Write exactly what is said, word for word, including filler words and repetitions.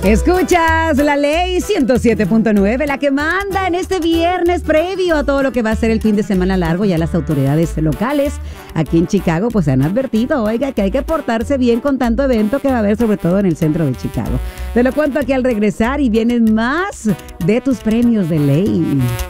Escuchas la ley ciento siete punto nueve, la que manda en este viernes previo a todo lo que va a ser el fin de semana largo. Ya las autoridades locales aquí en Chicago pues han advertido, oiga, que hay que portarse bien con tanto evento que va a haber, sobre todo en el centro de Chicago. Te lo cuento aquí al regresar y vienen más de tus premios de ley.